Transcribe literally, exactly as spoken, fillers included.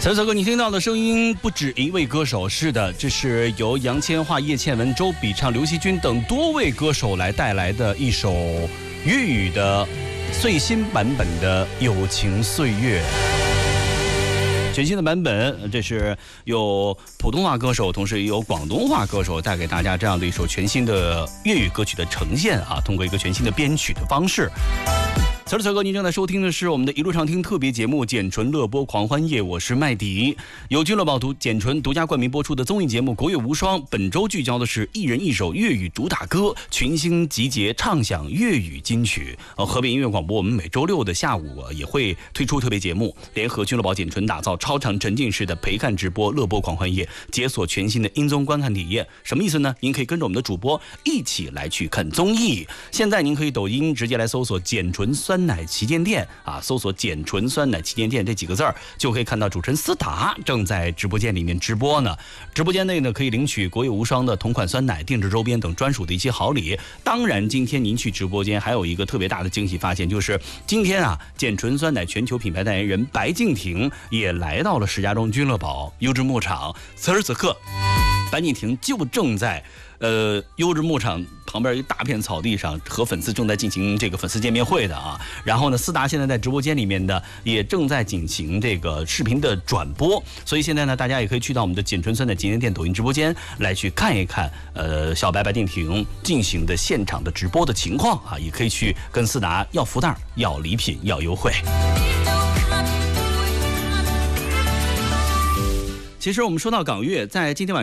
此时此刻你听到的声音不止一位歌手，是的，这是由杨千嬅、叶倩文、周笔畅、刘惜君等多位歌手来带来的一首粤语的最新版本的《友情岁月》。全新的版本，这是有普通话歌手，同时也有广东话歌手带给大家这样的一首全新的粤语歌曲的呈现啊，通过一个全新的编曲的方式。此时此刻，您正在收听的是我们的一路畅听特别节目《简纯乐播狂欢夜》，我是麦迪，由俱乐部独简纯独家冠名播出的综艺节目《国乐无双》。本周聚焦的是一人一首粤语主打歌，群星集结唱响粤语金曲。呃，河北音乐广播我们每周六的下午、啊、也会推出特别节目，联合俱乐部简纯打造超长沉浸式的陪看直播乐播狂欢夜，解锁全新的音综观看体验。什么意思呢？您可以跟着我们的主播一起来去看综艺。现在您可以抖音直接来搜索简纯酸奶旗舰店啊，搜索简纯酸奶旗舰店这几个字儿，就可以看到主持人思达正在直播间里面直播呢。直播间内呢，可以领取国乐无双的同款酸奶、定制周边等专属的一些好礼。当然，今天您去直播间还有一个特别大的惊喜发现，就是今天啊，简纯酸奶全球品牌代言人白敬亭也来到了石家庄君乐宝优质牧场。此时此刻，白敬亭就正在呃，优质牧场旁边一大片草地上和粉丝正在进行这个粉丝见面会的啊。然后呢，思达现在在直播间里面的也正在进行这个视频的转播，所以现在呢，大家也可以去到我们的简纯酸奶旗舰店抖音直播间来去看一看，呃，小白白敬亭进行的现场的直播的情况啊，也可以去跟思达要福袋、要礼品、要优惠。其实我们说到港乐，在今天晚上